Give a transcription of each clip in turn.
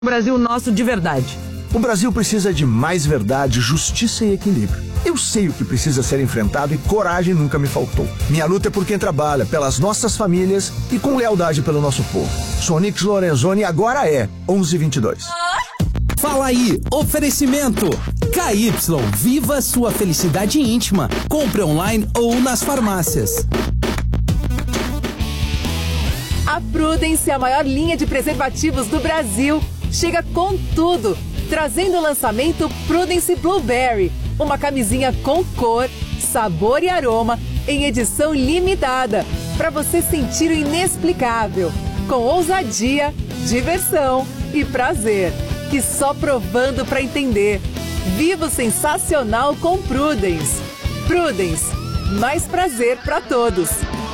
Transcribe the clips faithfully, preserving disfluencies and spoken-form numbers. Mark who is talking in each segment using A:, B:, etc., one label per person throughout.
A: Brasil nosso de verdade.
B: O Brasil precisa de mais verdade, justiça e equilíbrio. Eu sei o que precisa ser enfrentado e coragem nunca me faltou. Minha luta é por quem trabalha, pelas nossas famílias e com lealdade pelo nosso povo. Sou Nix Lorenzoni e agora é onze e vinte e dois.
C: Fala aí, oferecimento K Y, viva sua felicidade íntima. Compre online ou nas farmácias.
D: A Prudence, a maior linha de preservativos do Brasil, chega com tudo, trazendo o lançamento Prudence Blueberry, uma camisinha com cor, sabor e aroma em edição limitada, para você sentir o inexplicável, com ousadia, diversão e prazer, que só provando para entender. Viva o sensacional com Prudence. Prudence, mais prazer para todos.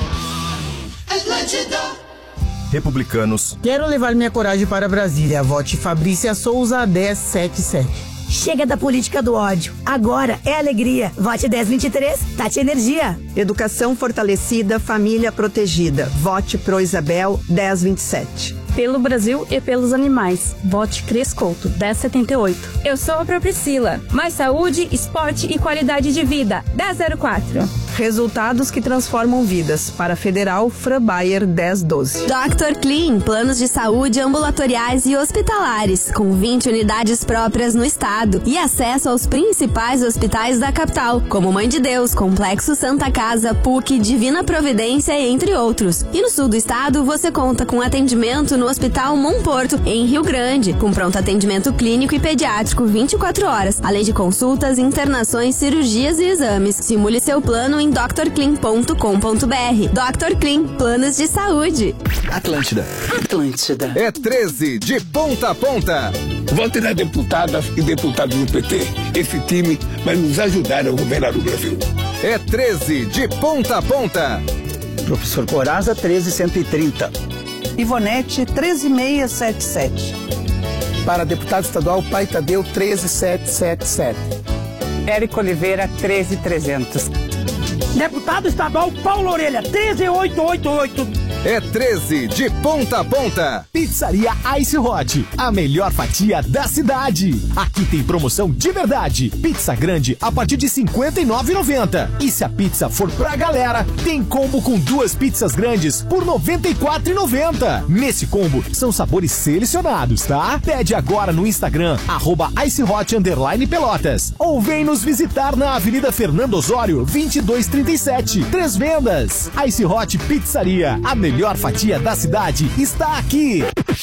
E: Atlântida.
F: Republicanos.
A: Quero levar minha coragem para Brasília. Vote Fabrícia Souza dez setenta e sete.
G: Chega da política do ódio. Agora é alegria. Vote dez vinte e três, Tati Energia.
H: Educação fortalecida, família protegida. Vote Pro Isabel dez vinte e sete.
I: Pelo Brasil e pelos animais. Vote Cres Couto, dez setenta e oito.
J: Eu sou a Pro Priscila. Mais saúde, esporte e qualidade de vida, dez zero quatro.
H: Resultados que transformam vidas. Para Federal, Fran Bayer, dez doze.
K: doutor Clean, planos de saúde ambulatoriais e hospitalares, com vinte unidades próprias no estado e acesso aos principais hospitais da capital, como Mãe de Deus, Complexo Santa Casa, P U C, Divina Providência, entre outros. E no sul do estado, você conta com atendimento no Hospital Monporto, em Rio Grande, com pronto atendimento clínico e pediátrico vinte e quatro horas, além de consultas, internações, cirurgias e exames. Simule seu plano em doutor clean ponto com ponto b r. doutor Clean, planos de saúde.
F: Atlântida.
C: Atlântida.
F: É treze de ponta a ponta.
L: Vote nas deputadas e deputados do P T. Esse time vai nos ajudar a governar o Brasil.
F: É treze de ponta a ponta.
M: Professor Coraza, treze cento e trinta.
N: Ivonete, treze mil seiscentos e setenta e sete.
M: Para deputado estadual, Pai Tadeu, treze mil setecentos e setenta e sete.
O: Érico Oliveira, treze mil e trezentos.
P: Deputado estadual Paulo Orelha, treze mil oitocentos e oitenta e oito.
F: É treze de ponta a ponta.
Q: Pizzaria Ice Hot, a melhor fatia da cidade. Aqui tem promoção de verdade. Pizza grande a partir de cinquenta e nove reais e noventa centavos. E se a pizza for pra galera, tem combo com duas pizzas grandes por noventa e quatro reais e noventa centavos. Nesse combo são sabores selecionados, tá? Pede agora no Instagram, arroba icehot underline pelotas. Ou vem nos visitar na Avenida Fernando Osório, vinte e dois trinta e sete. Três vendas. Ice Hot Pizzaria, a melhor fatia da cidade está aqui.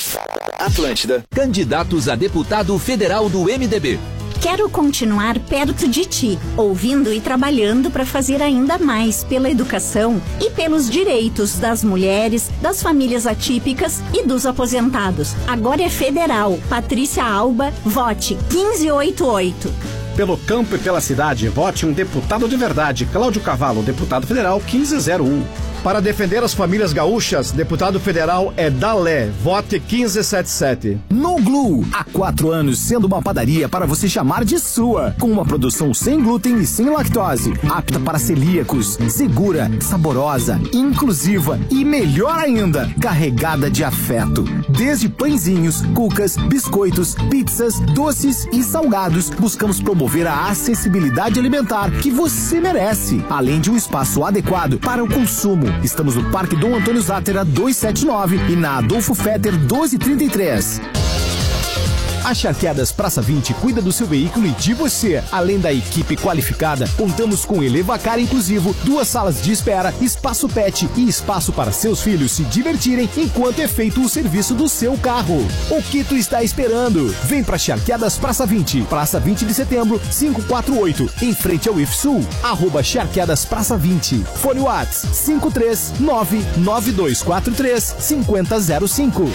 F: Atlântida. Candidatos a deputado federal do M D B.
G: Quero continuar perto de ti, ouvindo e trabalhando para fazer ainda mais pela educação e pelos direitos das mulheres, das famílias atípicas e dos aposentados. Agora é federal. Patrícia Alba, vote quinze oitenta e oito.
R: Pelo campo e pela cidade, vote um deputado de verdade. Cláudio Cavalo, deputado federal quinze zero um. Para defender as famílias gaúchas, deputado federal é Dalé, vote quinze setenta e sete.
Q: No Glue, há quatro anos sendo uma padaria para você chamar de sua, com uma produção sem glúten e sem lactose, apta para celíacos, segura, saborosa, inclusiva e melhor ainda, carregada de afeto. Desde pãezinhos, cucas, biscoitos, pizzas, doces e salgados, buscamos promover a acessibilidade alimentar que você merece, além de um espaço adequado para o consumo. Estamos no Parque Dom Antônio Zátera duzentos e setenta e nove e na Adolfo Fetter doze trinta e três. A Charqueadas Praça vinte cuida do seu veículo e de você. Além da equipe qualificada, contamos com Elevacar inclusivo, duas salas de espera, espaço pet e espaço para seus filhos se divertirem enquanto é feito o serviço do seu carro. O que tu está esperando? Vem pra Charqueadas Praça vinte, Praça vinte de Setembro, quinhentos e quarenta e oito, em frente ao I F S U. Arroba Charqueadas Praça vinte. Fone Whats cinco três nove nove dois quatro três cinco zero zero cinco.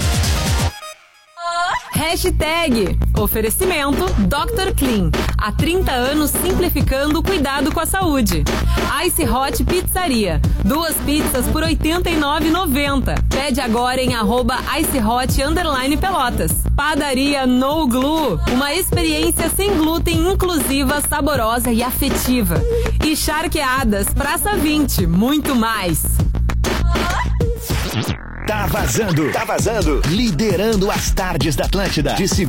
D: Hashtag oferecimento doutor Clean. Há trinta anos simplificando o cuidado com a saúde. Ice Hot Pizzaria. Duas pizzas por oitenta e nove reais e noventa centavos. Pede agora em arroba icehot underline pelotas. Padaria No Glue. Uma experiência sem glúten, inclusiva, saborosa e afetiva. E Charqueadas Praça vinte. Muito mais.
F: Tá vazando. Tá vazando. Liderando as tardes da Atlântida. De